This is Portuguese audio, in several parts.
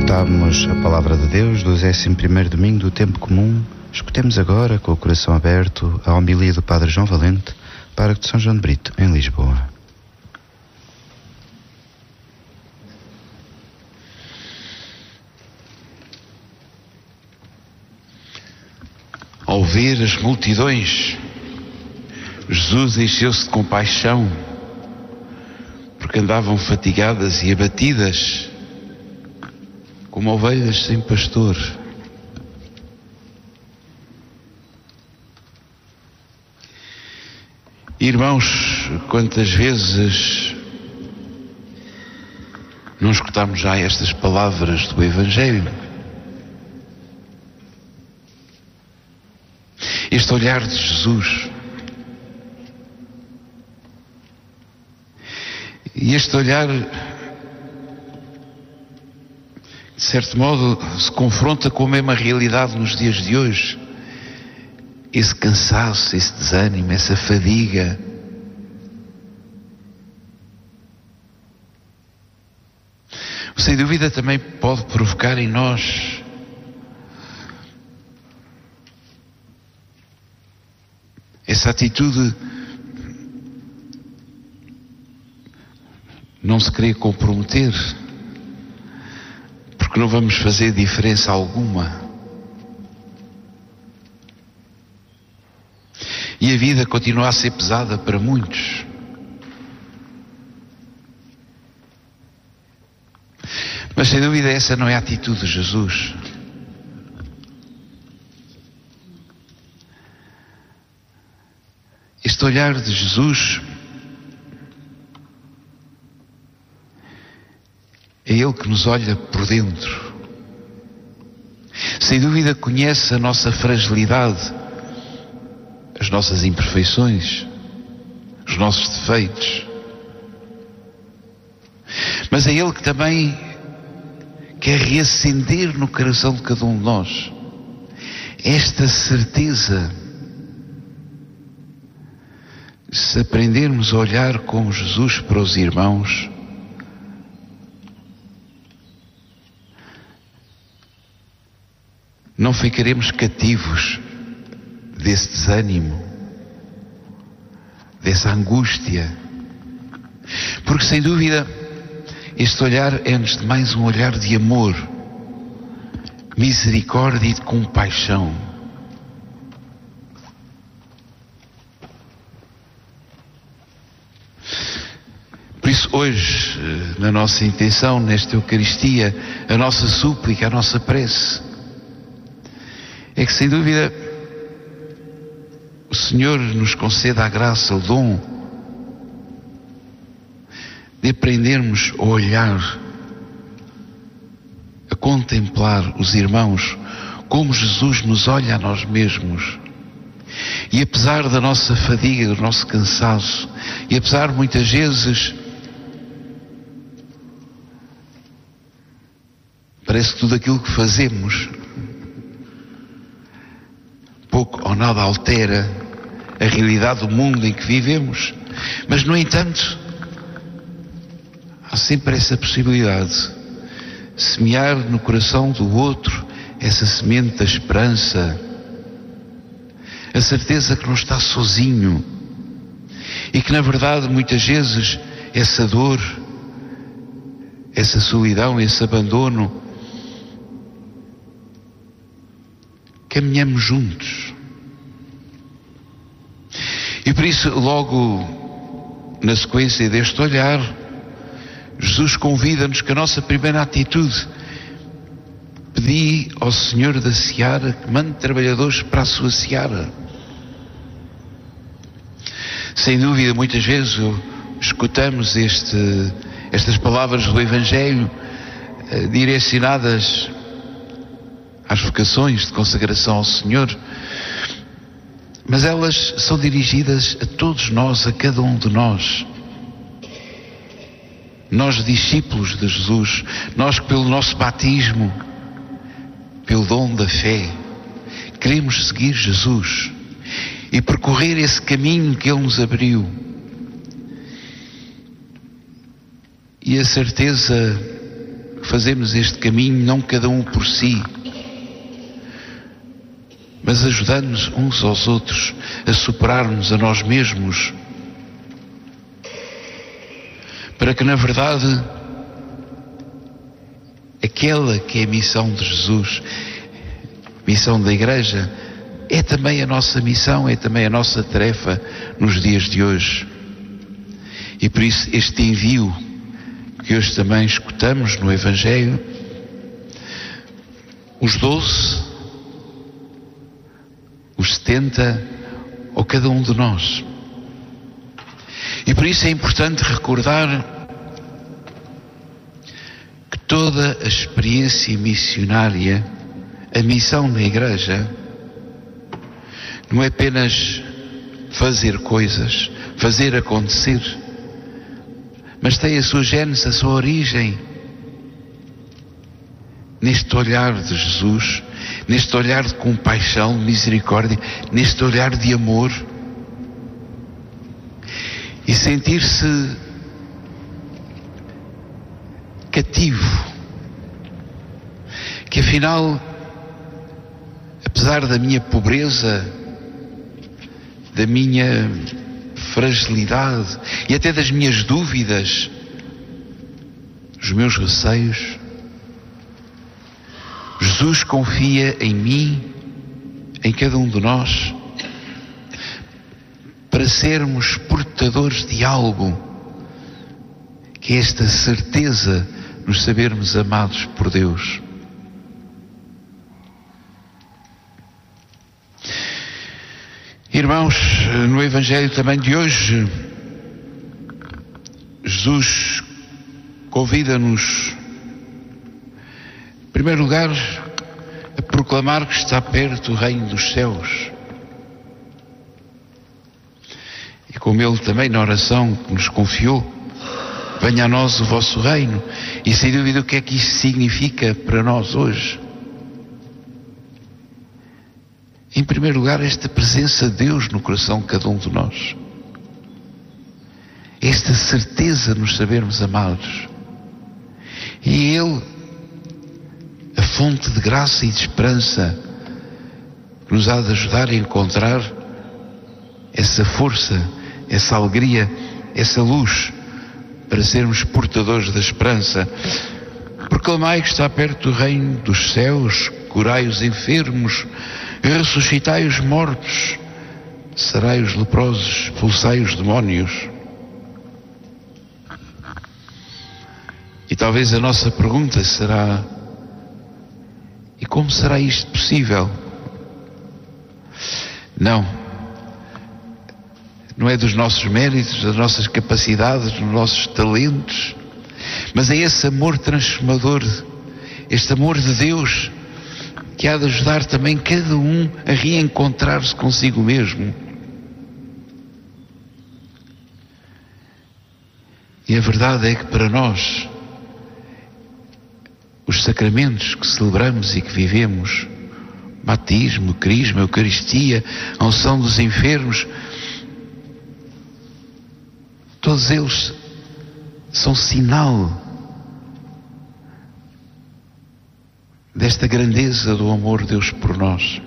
Escutamos a Palavra de Deus do 11º domingo do Tempo Comum. Escutemos agora, com o coração aberto, a homilia do Padre João Valente, pároco de São João de Brito, em Lisboa. Ao ver as multidões, Jesus encheu-se de compaixão, porque andavam fatigadas e abatidas, como ovelhas sem pastor. Irmãos, quantas vezes não escutamos já estas palavras do Evangelho? Este olhar de Jesus. E este olhar, de certo modo, se confronta com a mesma realidade nos dias de hoje. Esse cansaço, esse desânimo, essa fadiga. Sem dúvida também pode provocar em nós essa atitude, não se querer comprometer, porque não vamos fazer diferença alguma. E a vida continua a ser pesada para muitos. Mas sem dúvida essa não é a atitude de Jesus. Este olhar de Jesus é Ele que nos olha por dentro. Sem dúvida conhece a nossa fragilidade, as nossas imperfeições, os nossos defeitos. Mas é Ele que também quer reacender no coração de cada um de nós esta certeza. Se aprendermos a olhar como Jesus para os irmãos, não ficaremos cativos desse desânimo, dessa angústia, porque sem dúvida este olhar é antes de mais um olhar de amor, misericórdia e de compaixão. Por isso hoje, na nossa intenção, nesta Eucaristia, a nossa súplica, a nossa prece, é que sem dúvida o Senhor nos conceda a graça, o dom de aprendermos a olhar, a contemplar os irmãos como Jesus nos olha a nós mesmos. E apesar da nossa fadiga, do nosso cansaço, e apesar muitas vezes parece que tudo aquilo que fazemos pouco ou nada altera a realidade do mundo em que vivemos, mas no entanto há sempre essa possibilidade de semear no coração do outro essa semente da esperança, a certeza que não está sozinho e que na verdade muitas vezes essa dor, essa solidão, esse abandono, caminhamos juntos. E por isso, logo na sequência deste olhar, Jesus convida-nos que a nossa primeira atitude, pedi ao Senhor da Seara que mande trabalhadores para a sua seara. Sem dúvida, muitas vezes escutamos estas palavras do Evangelho direcionadas às vocações de consagração ao Senhor, mas elas são dirigidas a todos nós, a cada um de nós. Nós, discípulos de Jesus, nós que pelo nosso batismo, pelo dom da fé, queremos seguir Jesus e percorrer esse caminho que Ele nos abriu. E a certeza que fazemos este caminho, não cada um por si, mas ajudando-nos uns aos outros a superarmos a nós mesmos, para que, na verdade, aquela que é a missão de Jesus, missão da Igreja, é também a nossa missão, é também a nossa tarefa nos dias de hoje. E por isso este envio que hoje também escutamos no Evangelho, os 12, os 70 ou cada um de nós. E por isso é importante recordar que toda a experiência missionária, a missão da Igreja, não é apenas fazer coisas, fazer acontecer, mas tem a sua gênese, a sua origem neste olhar de Jesus, neste olhar de compaixão, de misericórdia, neste olhar de amor, e sentir-se cativo, que afinal, apesar da minha pobreza, da minha fragilidade e até das minhas dúvidas, os meus receios, Jesus confia em mim, em cada um de nós, para sermos portadores de algo, que é esta certeza de nos sabermos amados por Deus. Irmãos, no Evangelho também de hoje, Jesus convida-nos, em primeiro lugar, a proclamar que está perto o reino dos céus. E como Ele também na oração que nos confiou, venha a nós o vosso reino. E sem dúvida o que é que isto significa para nós hoje? Em primeiro lugar, esta presença de Deus no coração de cada um de nós. Esta certeza de nos sabermos amados. E Ele, a fonte de graça e de esperança, que nos há de ajudar a encontrar essa força, essa alegria, essa luz, para sermos portadores da esperança. Proclamai que está perto do reino dos céus, curai os enfermos, ressuscitai os mortos, sarai os leprosos, expulsai os demónios. E talvez a nossa pergunta será: e como será isto possível? Não é dos nossos méritos, das nossas capacidades, dos nossos talentos, mas é esse amor transformador, este amor de Deus, que há de ajudar também cada um a reencontrar-se consigo mesmo. E a verdade é que para nós, os sacramentos que celebramos e que vivemos, batismo, crisma, eucaristia, a unção dos enfermos, todos eles são sinal desta grandeza do amor de Deus por nós.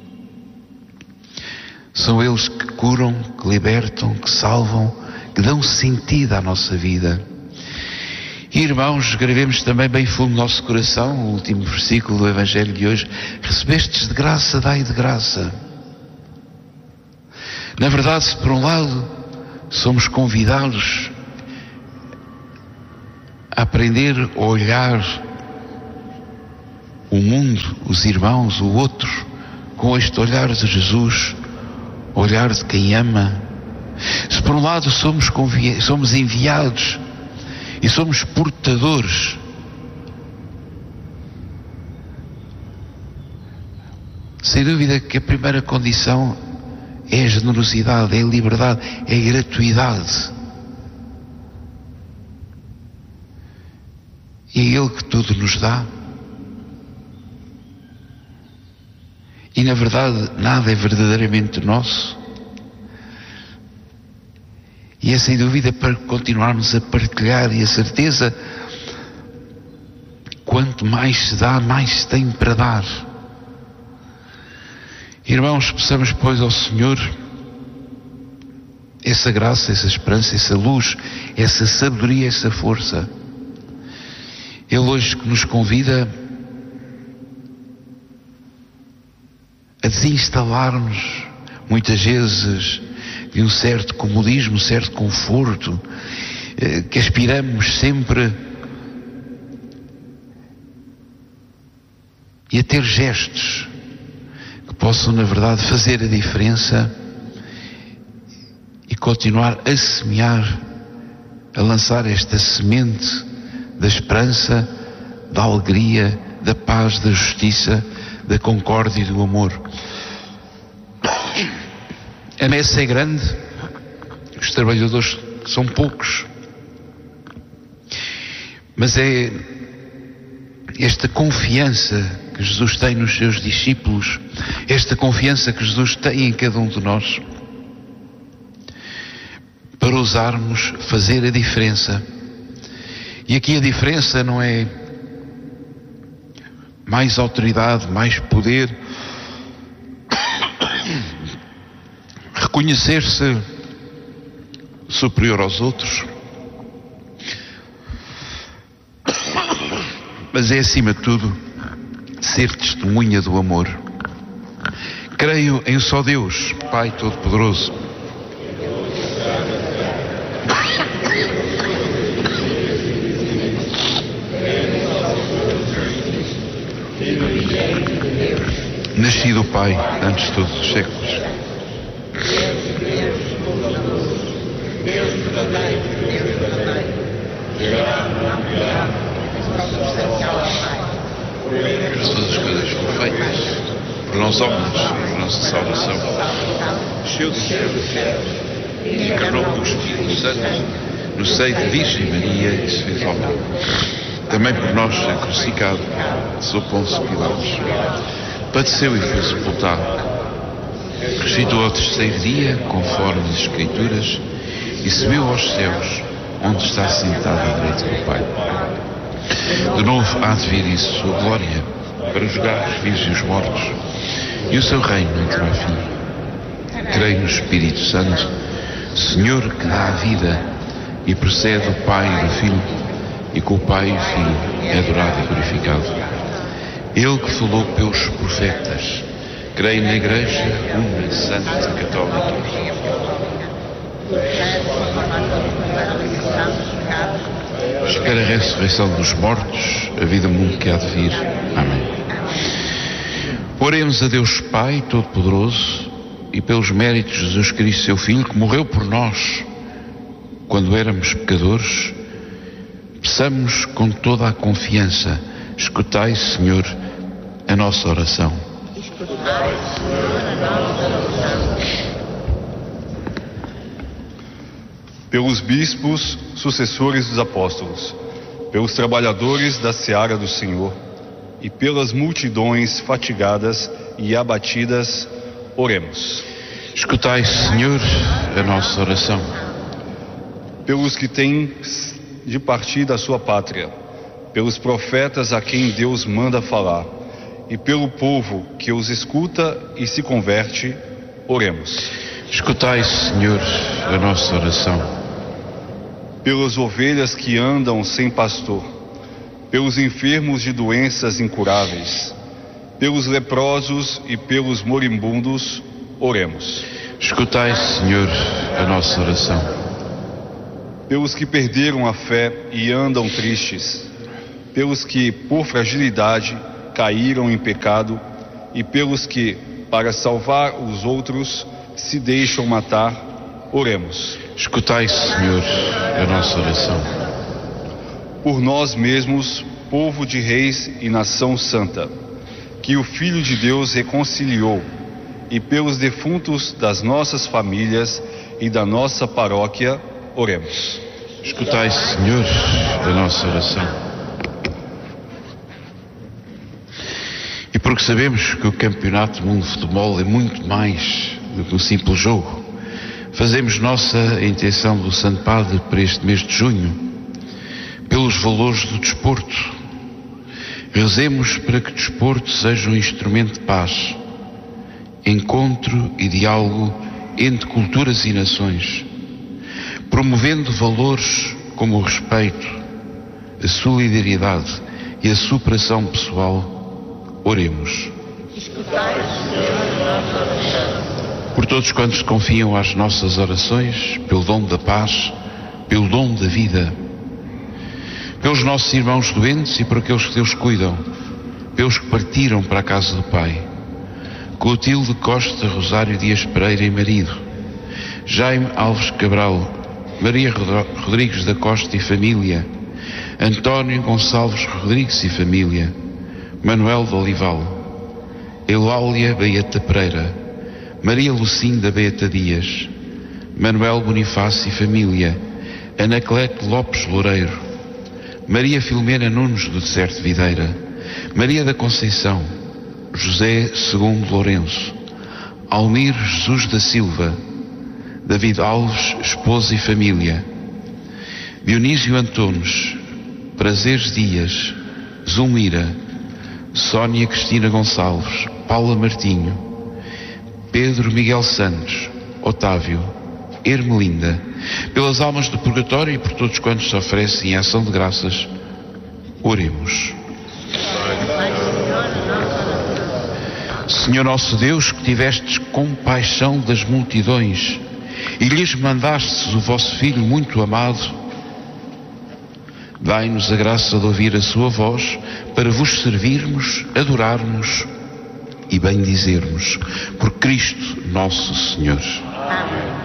São eles que curam, que libertam, que salvam, que dão sentido à nossa vida. E, irmãos, gravemos também bem fundo no nosso coração o último versículo do Evangelho de hoje: recebestes de graça, dai de graça. Na verdade, se por um lado somos convidados a aprender a olhar o mundo, os irmãos, o outro, com este olhar de Jesus, olhar de quem ama. Se por um lado somos enviados e somos portadores sem dúvida que a primeira condição é a generosidade, é a liberdade, é a gratuidade. E é Ele que tudo nos dá. E na verdade nada é verdadeiramente nosso. E é sem dúvida para continuarmos a partilhar, e a certeza quanto mais se dá, mais se tem para dar. Irmãos, peçamos, pois, ao Senhor essa graça, essa esperança, essa luz, essa sabedoria, essa força. Ele hoje que nos convida a desinstalar-nos, muitas vezes, de um certo comodismo, um certo conforto, que aspiramos sempre, e a ter gestos que possam, na verdade, fazer a diferença e continuar a semear, a lançar esta semente da esperança, da alegria, da paz, da justiça, da concórdia e do amor. A messe é grande, os trabalhadores são poucos, mas é esta confiança que Jesus tem nos seus discípulos, esta confiança que Jesus tem em cada um de nós, para ousarmos fazer a diferença. E aqui a diferença não é mais autoridade, mais poder, reconhecer-se superior aos outros, mas é, acima de tudo, ser testemunha do amor. Creio em só Deus, Pai Todo-Poderoso, nascido Pai antes de todos os séculos, todas as coisas foram feitas por nós homens, por nossa salvação. Desceu do céu e encarnou com o Espírito Santo no seio de Virgem Maria e se fez homem. Também por nós é crucificado, sob Pôncio Pilatos. Padeceu e foi sepultado. Ressuscitou ao terceiro dia, conforme as Escrituras, e subiu aos céus, onde está sentado à direita do Pai. De novo há de vir em sua glória, para julgar os vivos e os mortos, e o seu reino não terá fim. Creio no Espírito Santo, Senhor que dá a vida e procede do Pai e do Filho, e com o Pai e o Filho é adorado e glorificado. Ele que falou pelos profetas. Creio na Igreja uma, santa, católica, espero a ressurreição dos mortos, a vida mundo que há de vir. Amém. Oremos a Deus Pai Todo-Poderoso, e pelos méritos de Jesus Cristo, seu Filho, que morreu por nós quando éramos pecadores, peçamos com toda a confiança: escutai, Senhor, a nossa oração. Pelos bispos, sucessores dos apóstolos, pelos trabalhadores da seara do Senhor e pelas multidões fatigadas e abatidas, oremos. Escutai, Senhor, a nossa oração. Pelos que têm de partir da sua pátria, pelos profetas a quem Deus manda falar, e pelo povo que os escuta e se converte, oremos. Escutai, Senhor, a nossa oração. Pelas ovelhas que andam sem pastor, pelos enfermos de doenças incuráveis, pelos leprosos e pelos moribundos, oremos. Escutai, Senhor, a nossa oração. Pelos que perderam a fé e andam tristes, pelos que, por fragilidade, caíram em pecado, e pelos que, para salvar os outros, se deixam matar, oremos. Escutai, Senhor, a nossa oração. Por nós mesmos, povo de reis e nação santa, que o Filho de Deus reconciliou, e pelos defuntos das nossas famílias e da nossa paróquia, oremos. Escutai, Senhor, a nossa oração. E porque sabemos que o Campeonato do Mundo de Futebol é muito mais do que um simples jogo, fazemos nossa a intenção do Santo Padre para este mês de junho, pelos valores do desporto, Rezemos para que o desporto seja um instrumento de paz, encontro e diálogo entre culturas e nações, promovendo valores como o respeito, a solidariedade e a superação pessoal. Oremos. Por todos quantos confiam às nossas orações, pelo dom da paz, pelo dom da vida, pelos nossos irmãos doentes e por aqueles que Deus cuidam, pelos que partiram para a casa do Pai, Clotilde Costa, Rosário Dias Pereira e marido, Jaime Alves Cabral, Maria Rodrigues da Costa e família, António Gonçalves Rodrigues e família, Manuel de Olival, Eulália Baeta Pereira, Maria Lucinda Baeta Dias, Manuel Bonifácio e família, Anaclete Lopes Loureiro, Maria Filomena Nunes do Deserto de Videira, Maria da Conceição, José II Lourenço, Almir Jesus da Silva, David Alves, esposa e família, Dionísio Antunes, Prazeres Dias, Zulmira, Sónia Cristina Gonçalves, Paula Martinho, Pedro Miguel Santos, Otávio, Ermelinda, pelas almas do purgatório e por todos quantos se oferecem em ação de graças, oremos. Senhor nosso Deus, que tivestes compaixão das multidões e lhes mandastes o vosso Filho muito amado, dai-nos a graça de ouvir a sua voz para vos servirmos, adorarmos e bendizermos. Por Cristo nosso Senhor. Amém.